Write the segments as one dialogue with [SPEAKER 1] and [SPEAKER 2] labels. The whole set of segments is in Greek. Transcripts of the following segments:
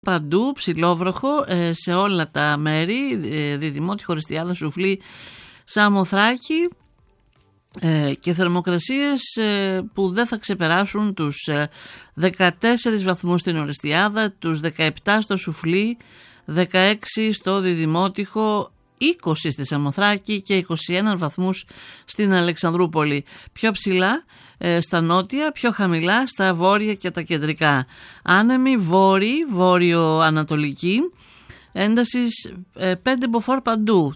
[SPEAKER 1] παντού, ψηλόβροχο σε όλα τα μέρη, Διδημότη, Χωριστιάδα, Σουφλή, Σαμοθράκη, και θερμοκρασίες που δεν θα ξεπεράσουν τους 14 βαθμούς στην Ορεστιάδα, τους 17 στο Σουφλί, 16 στο Διδημότυχο, 20 στη Σαμοθράκη και 21 βαθμούς στην Αλεξανδρούπολη. Πιο ψηλά στα νότια, πιο χαμηλά στα βόρεια και τα κεντρικά. Άνεμη βόρειο-ανατολική, έντασης 5 μποφόρ παντού,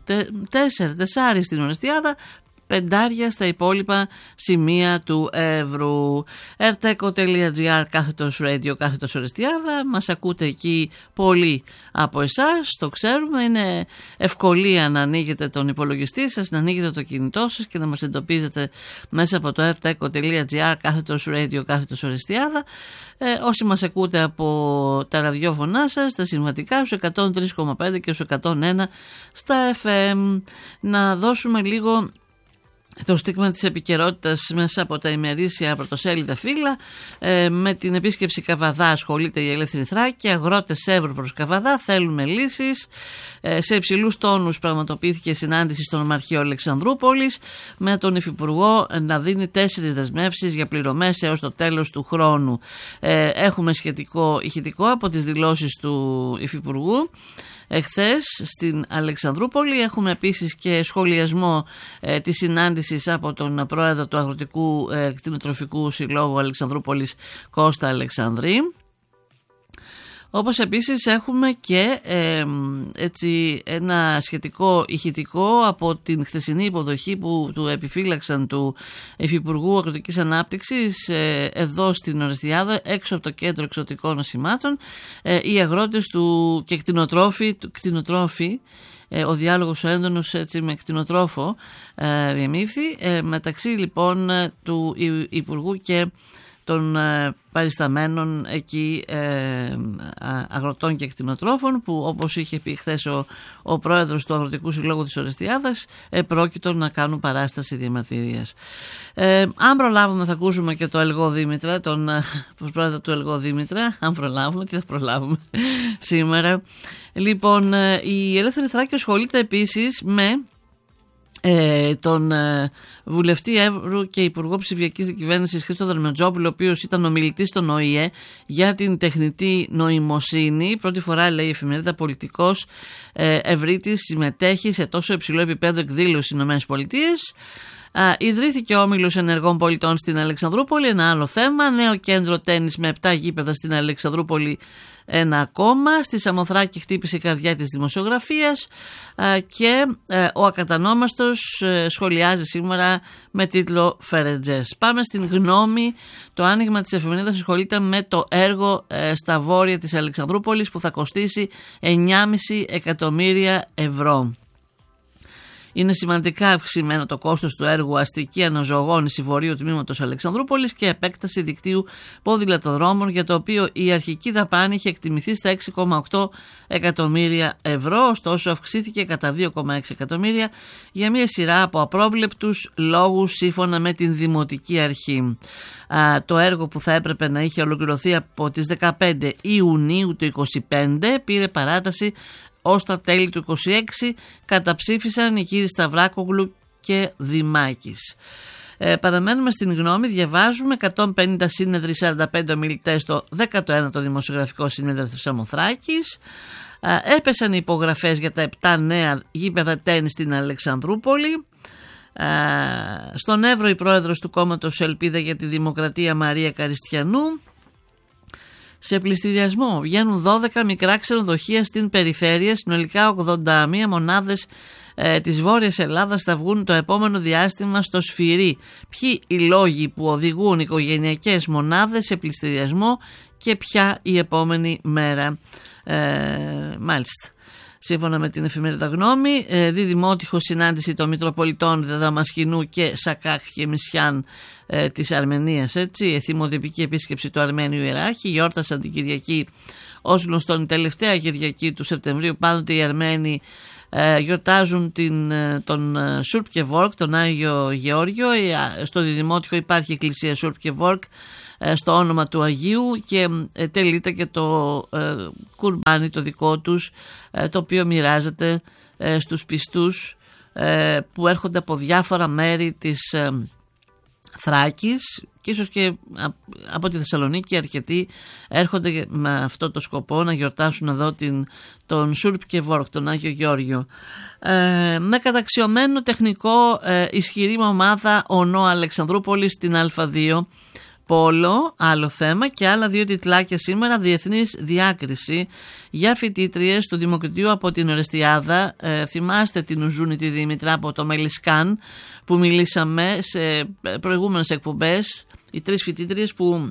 [SPEAKER 1] 4 στην Ορεστιάδα, 5 στα υπόλοιπα σημεία του Εύρου. rteco.gr /radio Ορεστιάδα. Μας ακούτε εκεί πολλοί από εσάς, το ξέρουμε. Είναι ευκολία να ανοίγετε τον υπολογιστή σας, να ανοίγετε το κινητό σας και να μας εντοπίζετε μέσα από το rteco.gr /radio Ορεστιάδα. Όσοι μας ακούτε από τα ραδιόφωνά σας, τα συμβατικά, στους 103,5 και στους 101 στα FM. Να δώσουμε λίγο το στίγμα της επικαιρότητας μέσα από τα ημερήσια πρωτοσέλιδα φύλλα. Με την επίσκεψη Καβαδά ασχολείται η Ελεύθερη Θράκη. Αγρότες Εύρου προς Καβαδά, θέλουμε λύσεις. Σε υψηλούς τόνους πραγματοποιήθηκε συνάντηση στον Νομαρχείο Αλεξανδρούπολης με τον Υφυπουργό να δίνει 4 δεσμεύσεις για πληρωμές έως το τέλος του χρόνου. Έχουμε σχετικό ηχητικό από τις δηλώσεις του Υφυπουργού εχθές στην Αλεξανδρούπολη. Έχουμε επίσης και σχολιασμό της συνάντησης από τον πρόεδρο του Αγροτικού Κτηνοτροφικού Συλλόγου Αλεξανδρούπολης, Κώστα Αλεξανδρή. Όπως επίσης έχουμε και έτσι ένα σχετικό ηχητικό από την χθεσινή υποδοχή που του επιφύλαξαν του Υφυπουργού Αγροτικής Ανάπτυξης εδώ στην Ορεστιάδα, έξω από το κέντρο εξωτικών νοσημάτων. Οι αγρότες του και κτηνοτρόφοι, ο διάλογος ο έντονος έτσι με κτηνοτρόφο διαμήφθη, μεταξύ λοιπόν του Υπουργού και των παρισταμένων εκεί αγροτών και κτηνοτρόφων, που όπως είχε πει χθες ο πρόεδρος του Αγροτικού Συλλόγου της Ορεστιάδας, πρόκειτο να κάνουν παράσταση διαμαρτυρίας. Αν προλάβουμε θα ακούσουμε και το Ελγό Δήμητρα, τον πρόεδρο του Ελγό Δήμητρα, αν προλάβουμε, τι θα προλάβουμε σήμερα. Λοιπόν, η Ελεύθερη Θράκη ασχολείται επίσης με τον βουλευτή Εύρου και υπουργό ψηφιακής διακυβέρνησης Χρήστο Δερμετζόπουλο, ο οποίος ήταν ομιλητής στον ΟΗΕ για την τεχνητή νοημοσύνη. Πρώτη φορά, λέει η εφημερίδα, πολιτικός ευρύτης συμμετέχει σε τόσο υψηλό επίπεδο εκδήλωση στις ΗΠΑ. Ιδρύθηκε ο Όμιλος Ενεργών Πολιτών στην Αλεξανδρούπολη, ένα άλλο θέμα. Νέο κέντρο τένις με 7 γήπεδα στην Αλεξανδρούπολη, ένα ακόμα. Στη Σαμοθράκη χτύπησε η καρδιά της δημοσιογραφίας και ο ακατανόμαστος σχολιάζει σήμερα με τίτλο «Φερετζές». Πάμε στην γνώμη. Το άνοιγμα της εφημερίδας ασχολείται με το έργο στα βόρεια της Αλεξανδρούπολης που θα κοστίσει 9,5 εκατομμύρια ευρώ. Είναι σημαντικά αυξημένο το κόστος του έργου αστική αναζωογόνηση βορείου τμήματος Αλεξανδρούπολης και επέκταση δικτύου ποδηλατοδρόμων, για το οποίο η αρχική δαπάνη είχε εκτιμηθεί στα 6,8 εκατομμύρια ευρώ, ωστόσο αυξήθηκε κατά 2,6 εκατομμύρια για μια σειρά από απρόβλεπτους λόγους σύμφωνα με την Δημοτική Αρχή. Το έργο, που θα έπρεπε να είχε ολοκληρωθεί από τις 15 Ιουνίου του 2025, πήρε παράταση ως τα τέλη του 26, καταψήφισαν οι κύριοι Σταυράκογλου και Δημάκης. Παραμένουμε στην γνώμη, διαβάζουμε 150 σύνεδροι, 45 ομιλητές στο 19ο Δημοσιογραφικό Συνέδριο της Σαμοθράκης. Έπεσαν οι υπογραφές για τα 7 νέα γήπεδα τένις στην Αλεξανδρούπολη. Στον Εύρο η πρόεδρος του κόμματος Ελπίδα για τη Δημοκρατία, Μαρία Καριστιανού. Σε πληστηριασμό βγαίνουν 12 μικρά ξενοδοχεία στην περιφέρεια, συνολικά 81 μονάδες της Βόρειας Ελλάδας θα βγουν το επόμενο διάστημα στο Σφυρί. Ποιοι οι λόγοι που οδηγούν οικογενειακές μονάδες σε πληστηριασμό και ποια η επόμενη μέρα. Μάλιστα. Σύμφωνα με την εφημερίδα Γνώμη, διδημότυχο συνάντηση των Μητροπολιτών Δαμασκηνού και Σακάχ και Μισιάν της Αρμενίας, έτσι, εθιμοτυπική επίσκεψη του Αρμένιου Ιεράρχη. Γιόρτασαν την Κυριακή ως γνωστόν η τελευταία Κυριακή του Σεπτεμβρίου. Πάντοτε οι Αρμένοι γιορτάζουν τον Σουρπ και Βόρκ, τον Άγιο Γεώργιο. Στο Διδημότυχο υπάρχει η εκκλησία Σουρπ και Βόρκ στο όνομα του Αγίου και τελείται και το κουρμπάνι το δικό τους, το οποίο μοιράζεται στους πιστούς που έρχονται από διάφορα μέρη της Θράκης και ίσως και από τη Θεσσαλονίκη. Αρκετοί έρχονται με αυτό το σκοπό να γιορτάσουν εδώ τον Σουρπ και Βόρκ, τον Άγιο Γεώργιο. Με καταξιωμένο τεχνικό ισχυρή ομάδα ο ΝΟΑ Αλεξανδρούπολης στην Α2 Πόλο, άλλο θέμα, και άλλα 2 τιτλάκια σήμερα. Διεθνής διάκριση για φοιτήτριες του Δημοκρατίου από την Ορεστιάδα. Θυμάστε την Ουζούνη τη Δήμητρα από το Μελισκάν που μιλήσαμε σε προηγούμενες εκπομπές. Οι 3 φοιτήτριες που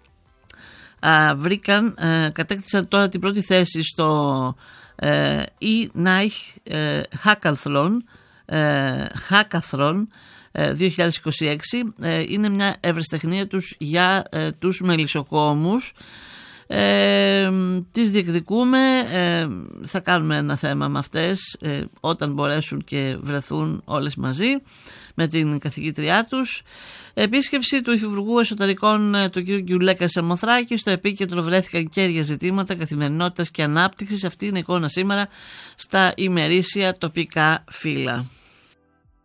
[SPEAKER 1] κατέκτησαν τώρα την πρώτη θέση στο E-Nike Hackathon 2026. Είναι μια ευρεσιτεχνία τους για τους μελισσοκόμους. Τις διεκδικούμε, θα κάνουμε ένα θέμα με αυτές όταν μπορέσουν και βρεθούν όλες μαζί με την καθηγήτριά τους. Επίσκεψη του Υφυπουργού Εσωτερικών του κ. Γκιουλέκα Σαμοθράκη. Στο επίκεντρο βρέθηκαν κέρια ζητήματα καθημερινότητας και ανάπτυξης. Αυτή είναι η εικόνα σήμερα στα ημερήσια τοπικά φύλλα.